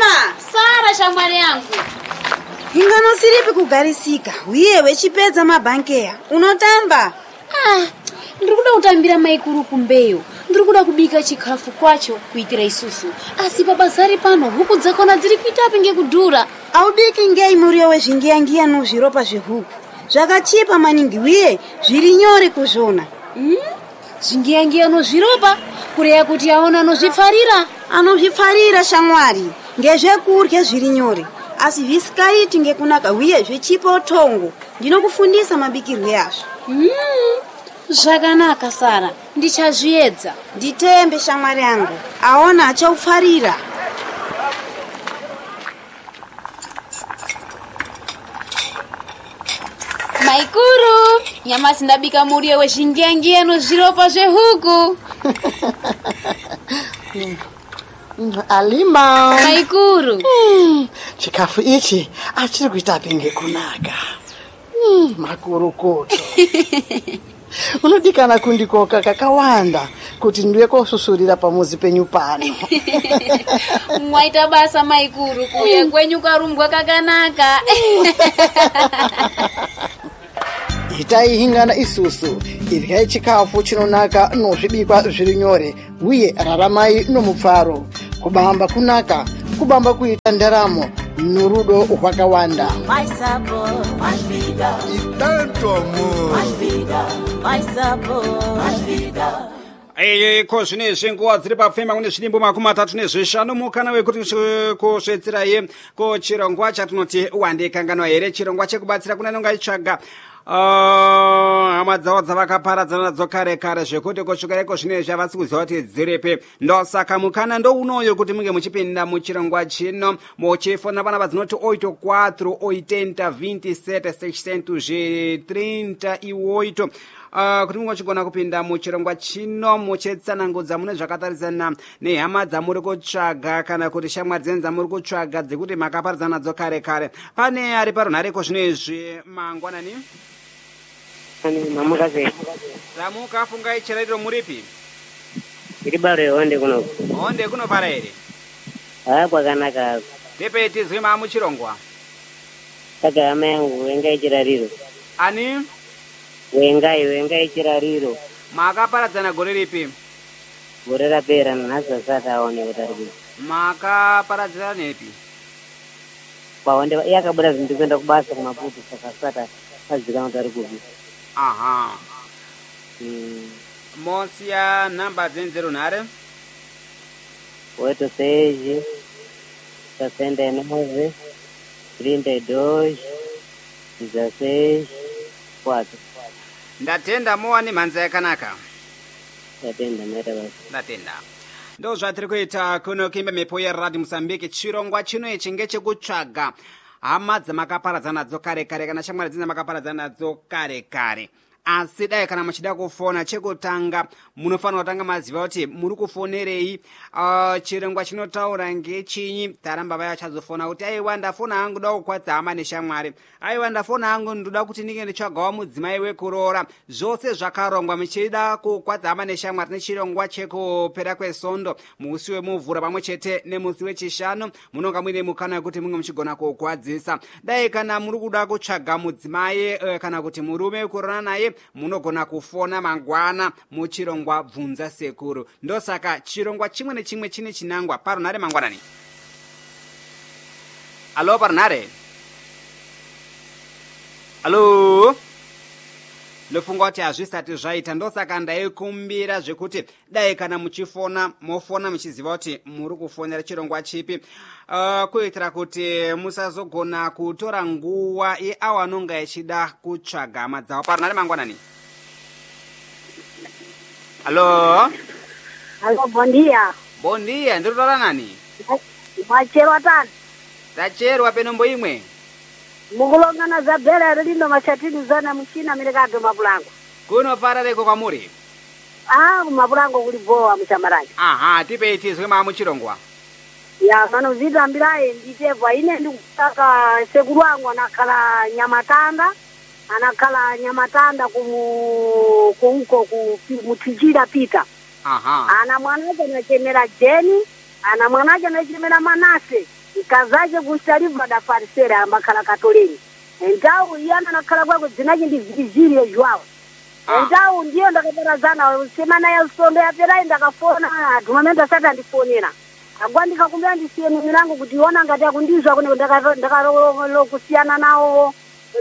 Sara shamwari yangu. Ingano siripi kugarisika. Uye wechipedza mabhankeya. Unotamba? Ndikuda kutambira maikuru kumbeyo. Ndikuda kubika chikafu kwacho kuitira isusu. Asi babazari pano huku dzakona dziri kuita penge kudhura. Aubiki ngei muriyo wezvingiyangiya nozviropa zvehuku. Zvakachipa maningi uye zviri nyore kuzvona. Zvingiyangiya nozviropa kureya kuti aona nozvifarira. Anozvifarira shamwari. Ngezvekurya zviri nyore. Asi visikaiti ngekunaka uye zvichipa utongo. Ndinokufundisa mabikirwe azvo. Zvakanaka Sara, ndichazviedza. Nditembe shamwari yangu. Aona achaufarira. Maikuru, nyamasi ndabika muriyo wezvingiyangiya nozviropa zvehuku. Alima. Maikuru. Chikafu ichi achiri kuita penge kunaka. Makuru koto. Unodikana kundikoka kakawanda kuti ndiwe kosusurira pamuzi penyu pano. Mwaita basa maikuru kuya kwenyu karumbwa kakanaka. Itai hingana isusu iryai chikafu chinonaka nozvibikwa zviri nyore uye raramai nomupfaro. Kubamba kunaka, kubamba kuita ndaramo norudo rwakawanda. Ko zvinezvi nguva dziri papfema kune zvidimbo 35 mukana wekuti kusvetseraye ko chirongwa chatinoti wandekanganwa here, chirongwa chekubatsira kuna nonga itsvaga hama dzavo dzavakaparadzana nadzo kare kare zvekuti kusvika iko zvinezvi havasi kuziva kuti dziripi. Ndosaka mukana ndounoyo kuti munge muchipinda muchirongwa chino muchifona vana vadzinoti 84 80 27 638 kuti munge muchigona kupinda muchirongwa chino muchitsanangudza mune zvakatarisana nehama dzamuri kutsvaga kana kuti shamwari dzenyu dzamuri kutsvaga dzekuti makaparadzana nadzo kare kare. Pane ari parunhareko zvinezvi mangwanani ramuka funga ichirariro muripi? Iri baro honde kuno. Honde kuno para here? Kwakanaka. Tepeti zwi muchirongwa. Saka hama yangu wenga ichirariro. Ani? Wenga ichirariro. Makaparadzana gore ripi? Gore rapera nhasi sata aone kutari. Makaparadzana nepi? Paonde yakabuda zvintu kwenda kubasa kumaputu saka sata azika kutari kubi. Aha. Mosia namba dzenzero nhare? 86 69 32 16 4. Ndatenda moani manza yakanaka. Ndatenda. Ndo zvatiri kuita kuno kuimba mhepo yeRadio Mozambique. Chirongwa chino ichi ngechekutsvaga hama dzamakaparadzana nadzo kare kare kana shamwari dzenyu makaparadzana nadzo kare kare. Asi dai kana muchida kufona chekutanga munofanira kutanga maziva kuti muri kufonerei, chirongwa chinotaura ngechinyi. Taramba vaya chazofona kuti aiwa ndafona hangu ndoda kukwadza hama neshamwari, aiwa ndafona hangu ndoda kuti ndinge nditsvagawo mudzimai wekuroora. Zvose zvakarongwa muchida kukwadza hama neshamwari nechirongwa chekupera kwesondo, musi wemuvhuro pamwe chete nemusi wechishanu munonga muine mukana wekuti munge muchigona kukwadzisa. Dai kana muri kuda kutsvaga mudzimai kana kuti murume wekuroora naye munogona kufona mangwana muchirongwa bvunza sekuru. Ndosaka chirongwa chimwe nechimwe chine chinangwa. Parunhare mangwanani. Alo parunhare. Alo. Ndofunga kuti hazvisati zvaita. Ndosaka ndaikumbira zvekuti dai kana muchifona mofona muchiziva kuti muri kufonera chirongwa chipi, kuitira kuti musazogona kutora nguva yeawa anonga ichida kutsvaga hama dzavo. Parunhare mangwanani. Alo. Alo, bondia. Bondia, ndinotaura nani? Mwacherwa tani? Tacherwa penombo imwe. Mukulongana zabhera rilindo machatini zana mchina mirekado mapulango. Kuno farareko kwamuri? Mapulango kulibowa mchamaranje. Aha, tipe itizwe muchirongwa. Ya, mano zita ambilaye nditeva ine ndikutaka sekuru wangu anakala nyamatanda kumuko kumutijira pita. Aha. Ana mwanaje anachemera Jeni, ana mwanaje anachemera Manase. kazache kushaliva da farisera amakhala katoleni entau iyana nakhala kwako dzinachi ndi Virgílio João entau ndiyo ndakaparazana semana ya usondo yapera ndakafona dhumamenda sati andifonera agwa ndikakumbira ndisiye milango kuti iona ngati akundizwa kune ndakalokusiyana nawo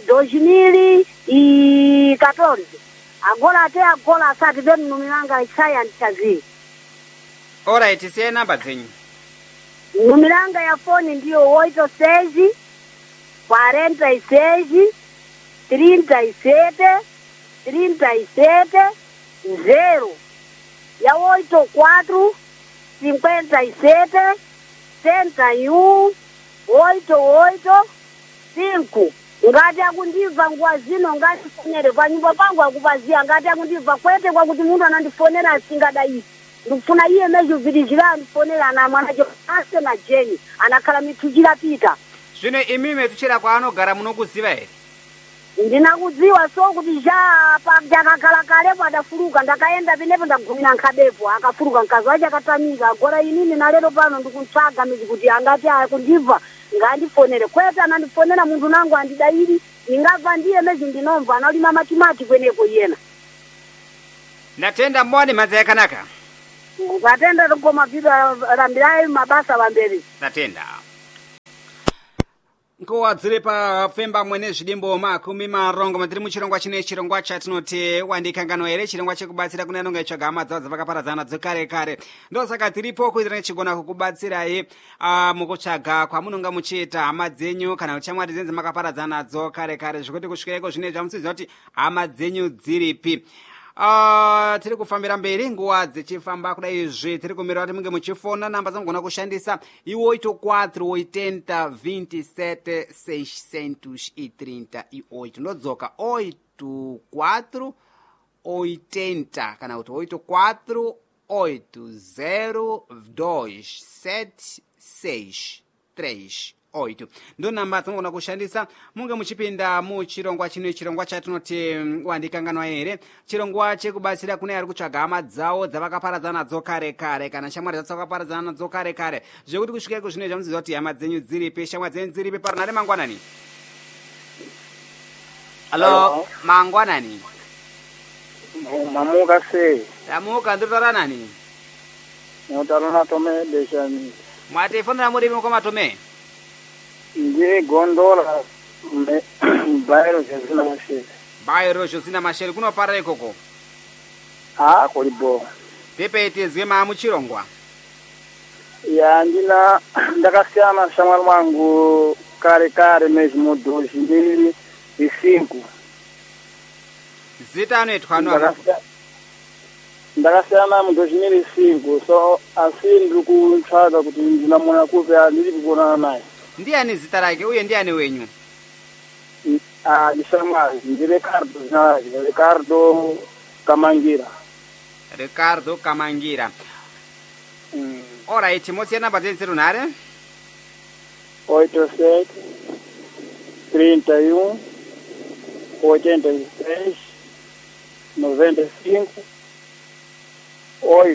2014 agola asati penu numilanga isaya ndichazivi. Alright, siye namba zenyu. Numilanga ya foni ndiyo 86 46 37 37 0 ya 84 57 71 88 5. Ngati akundiva nguwa zino ngati fonere pa nyumba pangu akupazia ngati akundiva kwete kwakuti munthu anandifonera asingadai ndikufuna iye mejo Virgílio andifonera na mwanacho ase na Jeni anakhala mitujira pita Zvino imime tuchera kwa anogara munokuziva ere? Ndinakudziwa so kuti pa jakakhala kalepo adafuluka ndakaenda penepo ndagumira nkhabepo akafuluka mkazi wache akatamika agora inini na lero pano ndikuntsvaga mizi kuti angati akundiva ngandifonere kwete anandifonera munthu nangu andidayiri ingabva ndiye mezi ndinomva analima matimati kwenepo yena Ndatenda mwani madza yakanaka. ukatenda tokoma pita rambirai mabasa vamberi Ndatenda. Nkuwadzire pa femba mwene zvidimbo makumi marongo matiri muchirongwa chine chirongwa chatinoti wandikangano ere chirongwa chekubatsira kune anonga itsvaga hama dzavo dzavakaparadzana dzekare kare ndosaka tiripo kuitira nechigona kukubatsirai mukutsvaga kwamunonga muchiita hama dzenyu kana kuti shamwari dzenyu dzamakaparadzana dzo kare kare zvekuti kusvikaiko zvine zvamutsidzwa kuti hama dzenyu dziripi. Tiri kufambira mberi nguwa dzichifamba kudai izvi tiri kumirira kuti munge muchifona namba dzamugona kushandisa iwo 84 80 27 638 ndodzoka 84 80 kana kuti 84 80 276 38 ndo namba dzamugona kushandisa munge muchipinda muchirongwa chino chirongwa chatinoti wandikanganwa ere chirongwa chekubatsira kune ari kutsvaga hama dzawo dzavakaparadzana dzo kare kare kana shamwari dzavakaparadzana dzo kare kare zvekuti kusvikaiko zvino zvamudzidzwa kuti hama dzenyu dziripi shamwari dzenyu dziripi parinare mangwanani. Halo, mangwanani. Mamuka sei. Tamuka ndotara nani? Notara Tome Beshani. Mwatifonera muri mukoma Tome? Ndi gondola Bairo Josina Mashele. Bairo Josina Mashele kunofarira ikoko? Kulibo. Pepe tizwe muchirongwa. Ya ndakasiyana shamwari wangu kare kare mezi mudoshi ndiri 5. Zita anoitwa ano ndakasiyana mudoshi ndiri 5 so asi ndiri kutsvaga kuti ndinamuna kupe ndiri kuonana naye. Ndiani zita rake uye ndiani wenyu? Shamwari ndi Ricardo Kamangira. Ricardo Kamangira. Alright, mosiyana namba dzenyu dzerunhare? 87 31 86 95 8.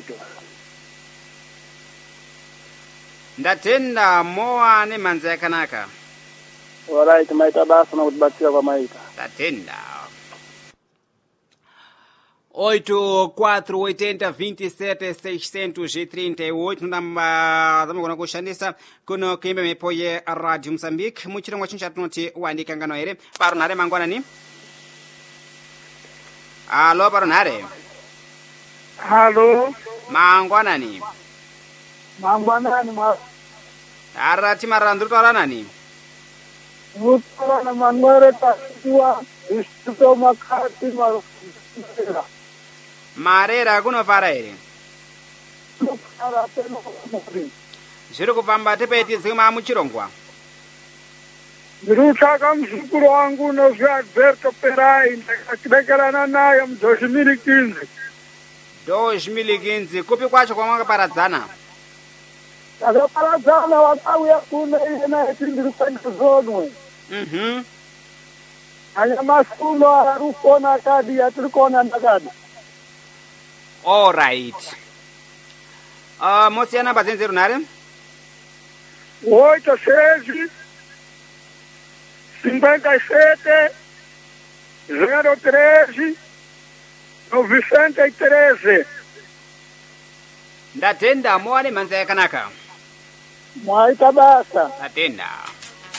Ndatenda mowa nemanza yakanaka. Alright, maita basa na kutibatsira kwa maita. Ndatenda. 84 namba dzamugona kushandisa kuno kuimba mhepo yeRadio Mozambique muchirongwa chino chatinoti wandikangano ere parunhare mangwanani. Halo parunhare. Halo. Mangwanani. Mangwanani Arati marara ndiri kutaura nani? Mutara na Manuel Tasiwa distrito Makati Marera kunofara ere? Zviri kufamba tepeti dzimwe muchirongwa. Ndirutsvaka muzukuru wangu nozvi Alberto Perai ndakachibekerana naye mu2015. 2015 kupi kwacho kwamakaparadzana? Takaparadzana wakauya kuno iye naye tiri ndiri kwandizonwe. Anyamashi uno ari kuona kadi yatiri kuona ndakadi. Alright. Mosiyana namba dzenyu dzerunhare? 86 57 013 913. ndatenda muwane manza yakanaka Mwaita basa. ndatenda